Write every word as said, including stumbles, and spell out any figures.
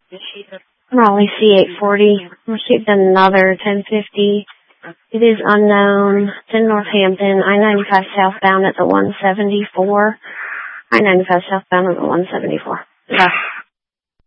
Raleigh C eight forty. Received another ten fifty. It is unknown. It's in Northampton. I ninety-five southbound at the one seventy-four. I ninety-five southbound at the one seventy-four. Yeah.